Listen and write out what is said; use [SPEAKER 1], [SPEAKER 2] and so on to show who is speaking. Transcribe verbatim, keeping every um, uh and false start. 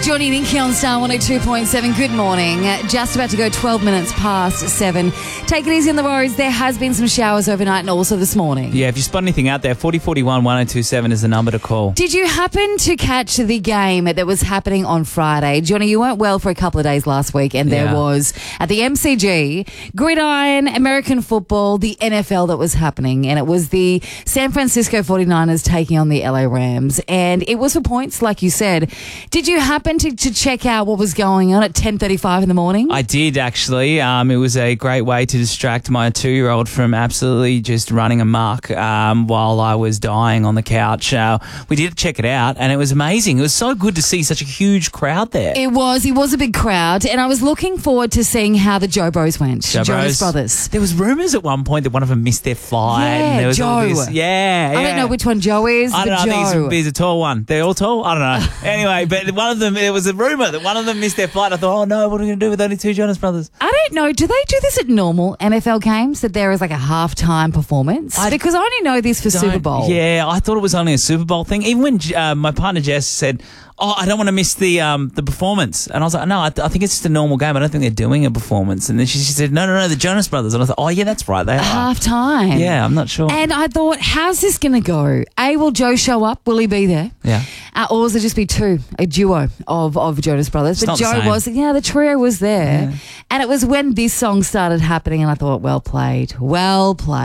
[SPEAKER 1] Johnny and Inky on Star one oh two point seven. Good morning. Just about to go twelve minutes past seven. Take it easy on the roads. There has been some showers overnight and also this morning.
[SPEAKER 2] Yeah, if you spot anything out there, forty forty-one one oh two seven is the number to call.
[SPEAKER 1] Did you happen to catch the game that was happening on Friday? Johnny, you weren't well for a couple of days last week, and there
[SPEAKER 2] Yeah.
[SPEAKER 1] was, at the M C G, gridiron, American football, the N F L that was happening, and it was the San Francisco forty-niners taking on the L A Rams, and it was for points, like you said. Did you happen to, to check out what was going on at ten thirty-five in the morning?
[SPEAKER 2] I did, actually. Um, it was a great way to distract my two-year-old from absolutely just running amok um, while I was dying on the couch. Uh, we did check it out, and it was amazing. It was so good to see such a huge crowd there.
[SPEAKER 1] It was. It was a big crowd, and I was looking forward to seeing how the Joe Bros went.
[SPEAKER 2] Joe
[SPEAKER 1] Jonas
[SPEAKER 2] Bros.
[SPEAKER 1] Brothers.
[SPEAKER 2] There was rumours at one point that one of them missed their flight.
[SPEAKER 1] Yeah,
[SPEAKER 2] and there was all
[SPEAKER 1] Joe.
[SPEAKER 2] this- yeah, yeah.
[SPEAKER 1] I don't know which one Joe is,
[SPEAKER 2] I don't know.
[SPEAKER 1] but
[SPEAKER 2] I think
[SPEAKER 1] Joe.
[SPEAKER 2] he's, he's a tall one. They're all tall? I don't know. Anyway, but one of them, there was a rumour that one of them missed their flight. I thought, oh no, what are we going to do with only two Jonas Brothers?
[SPEAKER 1] I don't know. Do they do this at normal N F L games, that there is like a halftime performance?
[SPEAKER 2] I
[SPEAKER 1] because I only know this for Super
[SPEAKER 2] Don't-
[SPEAKER 1] Bowl.
[SPEAKER 2] Yeah, I thought it was only a Super Bowl thing. Even when uh, my partner Jess said, oh, I don't want to miss the um, the performance. And I was like, no, I, th- I think it's just a normal game. I don't think they're doing a performance. And then she, she said, no, no, no, the Jonas Brothers. And I thought, oh, yeah, that's right. They are.
[SPEAKER 1] Halftime.
[SPEAKER 2] Yeah, I'm not sure.
[SPEAKER 1] And I thought, how's this going to go? A, will Joe show up? Will he be there?
[SPEAKER 2] Yeah.
[SPEAKER 1] Uh, or will it just be two, a duo of, of Jonas Brothers?
[SPEAKER 2] It's
[SPEAKER 1] but
[SPEAKER 2] not the
[SPEAKER 1] Joe
[SPEAKER 2] same.
[SPEAKER 1] was, yeah, the trio was there.
[SPEAKER 2] Yeah.
[SPEAKER 1] And it was when this song started happening, and I thought, well played, well played.